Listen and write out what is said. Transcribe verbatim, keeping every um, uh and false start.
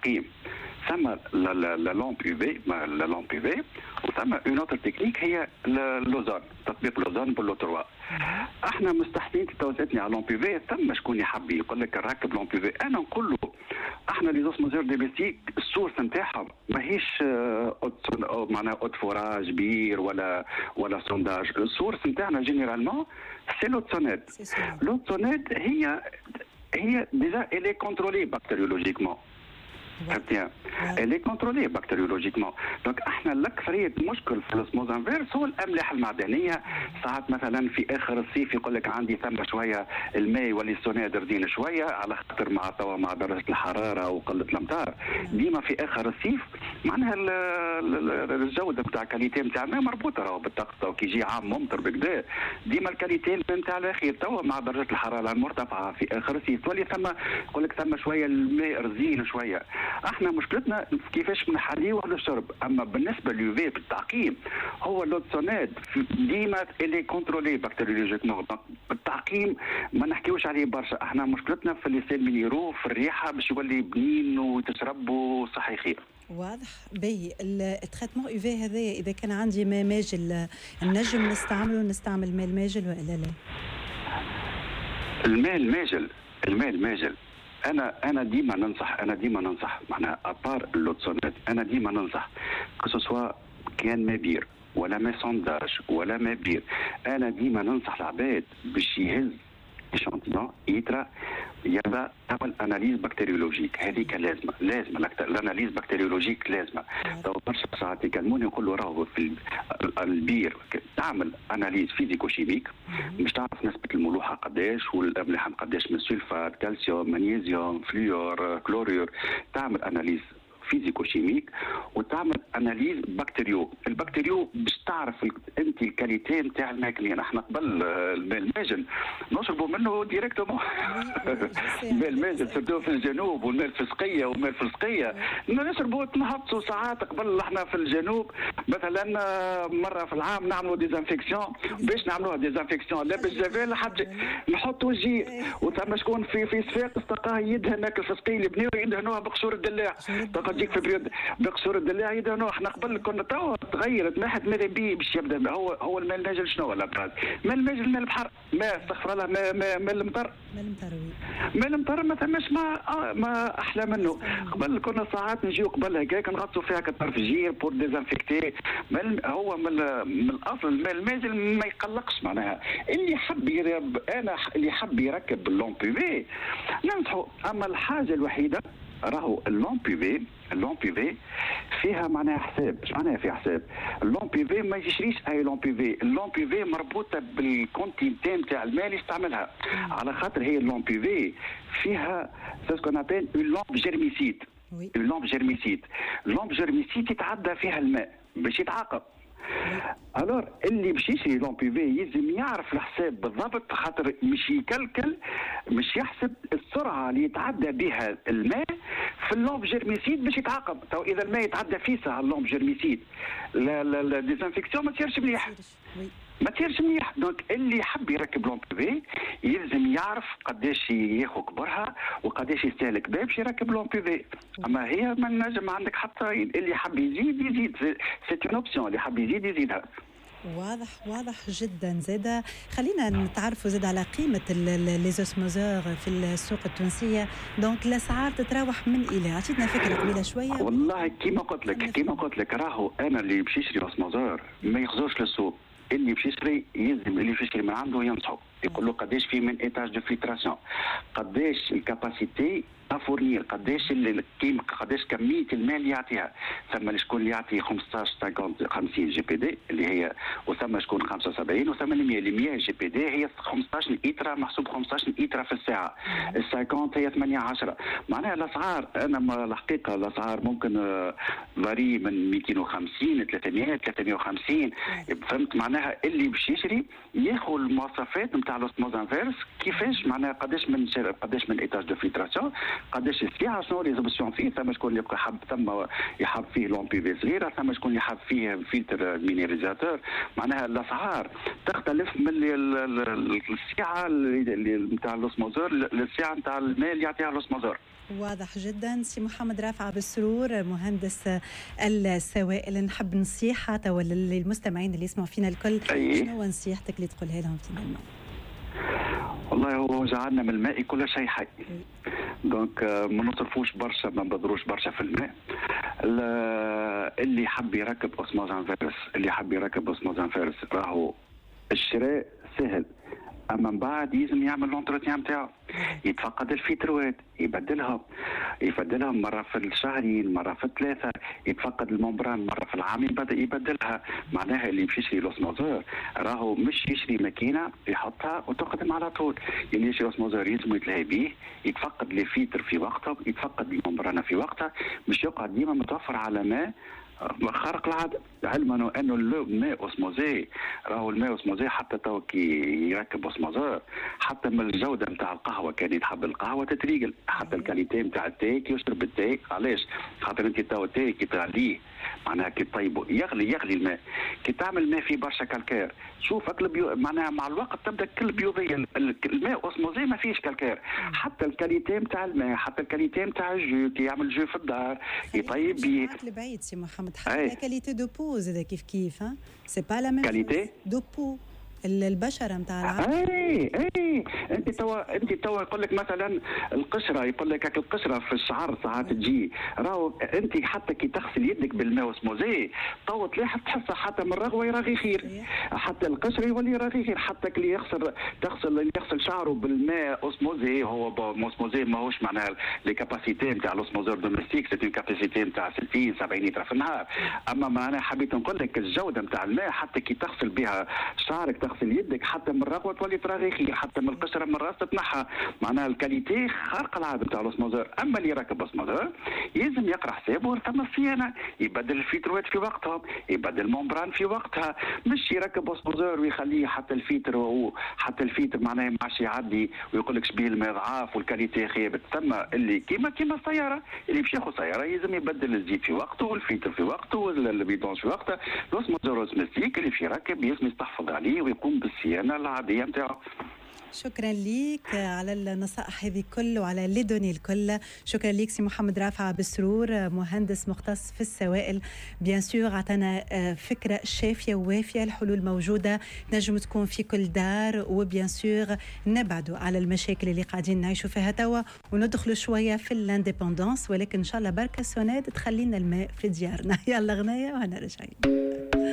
التعقيم ثم لا لامب يو في لا لامب يو في وثم اون اوتر تكنيك هي لوزون، تطبيق لوزون بلو ثلاثة. احنا مستحسنين توزيتني على لامب يو في، ثم شكون يحب يقول لك نركب لامب يو في، انا نقول له احنا لي زوسموزور دي بيستيك السورس نتاعها ماهيش معناها اوت فوراج بير ولا ولا سونداج، السورس نتاعنا جينيرالمون سي لوتسونيد. لوتسونيد هي هي ديجا الي كونترولي بكتيريولوجيكمون. فهمتيها؟ اللي كونترولي بكتيريولوجيكمون. دونك احنا الاكثريه المشكل في الاسموز انفيرس هو الاملاح المعدنيه. ساعات مثلا في اخر الصيف يقول لك عندي ثم شويه الماء يولي سوناد ردين شويه على خاطر مع توا مع درجه الحراره وقله الامطار. ديما في اخر الصيف معناها الجوده نتاع كاليتي نتاع الماء مربوطه راهو بالطقس، وكي يجي عام ممطر بكذا ديما الكاليتي نتاع الاخير. توا مع درجه الحراره المرتفعه في اخر الصيف تولي ثم يقول لك ثم شويه الماء رزين شويه. احنا مشكلتنا كيفاش نحليوه للشرب. اما بالنسبه لليوفي بالتعقيم هو لوتسوناد ديما اللي كونترولي بكتيريولوجيكمون. بالتعقيم ما نحكيوش عليه برشا، احنا مشكلتنا في اللسان من يروح في الريحه باش يولي بنين وتشرب وصحي خير. واضح. باهي التريتمون يو في هذايا اذا كان عندي ماء ماجل نجم نستعمله، نستعمل ماء الماجل ولا لا؟ الماء الماجل الماء الماجل انا انا ديما ننصح انا ديما ننصح معناها ابار اللوتسونات انا ديما ننصح كسوسوا كان ما بير ولا ما سونداج ولا ما بير. انا ديما ننصح العباد باش يهز اشانتيون يترا يبدا تعمل اناليز بكتيريولوجيك. هذيك لازمه لازمه الاناليز بكتيريولوجيك لازمه. تو برشا ساعات يكلموني يقول له راهو في البير تعمل اناليز فيزيكو شيميك باش تعرف نسبه الملوحه قداش والاملاح قداش من سلفات كالسيوم مغنيسيوم فلور كلوريور. تعمل اناليز فيزيكو شيميك وتعمل اناليز بكتيريو. البكتيريو باش تعرف انت الكاليتي نتاع الماكلين. احنا قبل الماء الماجل نشربوا منه ديريكتومون. الماء الماجل سيرتو في الجنوب والماء الفسقيه والماء الفسقيه نشربوا نهبطوا ساعات. قبل احنا في الجنوب مثلا مره في العام نعملوا ديزانفيكسيون. باش نعملوها ديزانفيكسيون لا بالجافيل حد نحطوا جي وثم شكون في في صفاقس تلقاه يدهن الفسقيه اللي بنيو يدهنوها بقشور الدلاع. تجيك في بريود بقصور الدلاع يدهنوه. احنا قبل كنا توا تغيرت ما حد ماذا بيه باش يبدا. هو هو الماء الماجل شنو ولا بغاز؟ ماء الماجل ماء البحر، ماء استغفر الله ماء ماء ماء المطر. ماء المطر ماء المطر ما ثماش ما آه ما احلى منه. قبل كنا ساعات نجيو قبل هكاك نغطسوا فيها كترفجير بور ديزانفيكتي. هو من من الاصل الماء الماجل ما يقلقش معناها. اللي حب يركب انا اللي حب يركب اللومب يو في ننصحه. اما الحاجه الوحيده راهو اللومب يو في اللومب يو في فيها معناها حساب. اش معناها فيها حساب؟ اللومب يو في ما يشريش اي لومب يو في. اللومب يو في مربوطه بالكونتينتي نتاع الماء اللي يستعملها على خاطر هي اللومب يو في فيها سي سكون ابل اون لومب جيرميسيد. اون لومب جيرميسيد اللومب جيرميسيد يتعدى فيها الماء باش يتعاقب. الور اللي باش يشري لومب يو في يلزم يعرف الحساب بالضبط خاطر مش يكلكل مش يحسب السرعه اللي يتعدى بها الماء في اللومب جيرميسيد باش يتعاقب. تو اذا الماء يتعدى في ساعه اللومب جيرميسيد لا لا لا ديزانفيكسيون ما تصيرش مليح ما تصيرش مليح. دونك اللي يحب يركب لومب في يلزم يعرف قداش ياخذ كبرها وقداش يستهلك بها باش يركب لومب في. اما هي ما نجم عندك حتى اللي يحب يزيد يزيد سي اون اوبسيون. اللي يحب يزيد يزيدها. واضح واضح جدا. زاده خلينا نتعرفوا زاد على قيمه لي زوسموزور في السوق التونسيه. دونك الاسعار تتراوح من الى عطيتنا فكره قبيله شويه. والله كيما قلت لك كيما قلت لك راهو انا اللي باش يشري زوسموزور ما يخزوش للسوق. اللي باش يشري يلزم اللي باش يشري من عنده ينصحه يقول له قداش في من ايتاج دو فلتراسيون قداش الكاباسيتي افورنير قداش القيمه قداش كميه الماء اللي يعطيها. ثم شكون اللي يعطي خمسطاش خمسين جي بي دي اللي هي وثم شكون خمسة وسبعين وثم المية المية جي بي دي هي خمسطاش لتر محسوب خمسطاش لتر في الساعه. الخمسين هي ثمانية عشرة. معناها الاسعار انا ما الحقيقه الاسعار ممكن فاري من مئتين وخمسين ثلاثمية ثلاثمية وخمسين. فهمت معناها اللي باش يشري ياخذ المواصفات نتاع لوسموز انفيرس كيفاش معناها قداش من قداش من ايتاج دو فلتراسيون قداش الساعه، شنو ريزولوسيون فيه، ثم شكون اللي يحب ثم يحب فيه لون بي في صغيره، ثم شكون يحب فيه فلتر مينيريزاتور. معناها الاسعار تختلف من الساعه اللي نتاع لوسموزور للساعه نتاع الماء اللي يعطيها لوسموزور. واضح جدا. سي محمد رافع بالسرور مهندس السوائل، نحب نصيحه توا للمستمعين اللي يسمعوا فينا الكل. أيه؟ شنو نصيحتك اللي تقولها لهم فينا؟ والله هو جعلنا من الماء كل شيء حي. دونك ما نصرفوش برشا، ما نبذروش برشا في الماء. اللي يحب يركب اوسموز انفيرس، اللي يحب يركب اوسموز انفيرس راهو الشراء سهل، اما من بعد يلزم يعمل لونتروتيان نتاعو، يتفقد الفيتروات، يبدلهم يبدلهم مره في الشهرين، مره في الثلاثه، يتفقد الممبران مره في العام يبدا يبدلها. معناها اللي يمشي يشري لوسموزور راهو مش يشري ماكينه يحطها وتخدم على طول، اللي يشري لوسموزور يلزم يتلهي بيه، يتفقد لي فيتر في وقتها، يتفقد الممبرانه في وقتها، مش يقعد ديما متوفر على ماء خارق العاده. علما انه الماء اوسموزي راهو الماء اوسموزي حتى تو كي يركب اوسموزور، حتى من الجوده نتاع القهوه كان يتحب القهوه تتريقل، حتى الكاليتي نتاع التاي كي يشرب التاي. علاش؟ خاطر انت تو التاي كي تغليه معناها كي تطيبه يغلي يغلي الماء، كي تعمل ماء فيه برشا كالكير شوف اكل بيو... معناها مع الوقت تبدا كل بيوضيه. الماء اوسموزي ما فيش كالكير، حتى الكاليتي نتاع الماء، حتى الكاليتي نتاع الجو كي يعمل جو في الدار يطيب بيه. بعيد سي محمد، حتى لا كاليتي دو بو زاد كيف كيف ها سي با لا ميم كاليتي دو بو البشره نتاع العظم. اي اي انت توا انت توا يقول لك مثلا القشره، يقول لك هاك القشره في الشعر ساعات تجي، راهو انت حتى كي تغسل يدك بالماء اوسموزي تو تلاحظ تحسها حتى من الرغوه يراغي خير، حتى القشره يولي يراغي خير، حتى اللي يغسل تغسل اللي يغسل شعره بالماء اوسموزي هو اوسموزي ماهوش معناها لي كاباسيتي نتاع الاوسموزور دوميستيك سيتي كاباسيتي نتاع ستين سبعين لتر في النهار. اما ما انا حبيت نقول لك الجوده نتاع الماء حتى كي تغسل بها شعرك تغسل يدك حتى من الرغوه تولي تراغي خير، حتى من القشره من الراس تتنحى. معناها الكاليتي خارقه العاده نتاع الاوسموزور. اما اللي راكب اوسموزور يلزم يقرا حسابه ثم الصيانه، يبدل الفيتروات في وقتهم، يبدل الممبران في وقتها، مش يركب اوسموزور ويخليه حتى الفيتر وهو حتى الفيتر معناها ما عادش يعدي ويقول لك شبيه الماء ضعاف والكاليتي خيبت. ثم اللي كيما كيما السياره، اللي باش ياخذ سياره يلزم يبدل الزيت في وقته والفيتر في وقته والبيدون في وقته. الاوسموزور اوزمستيك اللي باش يركب يلزم يستحفظ عليه ويقوم بالصيانه العاديه نتاعو. شكرا ليك على النصائح هذه كل وعلى لي دوني الكل. شكرا ليك سي محمد رافع بالسرور مهندس مختص في السوائل. بيان سور عطانا فكره شافيه ووافيه، الحلول موجوده نجم تكون في كل دار، وبيان سور نبعدوا على المشاكل اللي قاعدين نعيشوا فيها توا وندخلوا شويه في الانديبندونس، ولكن ان شاء الله بركه سوناد تخلينا الماء في ديارنا. يلا غنايه وهنا راجعين.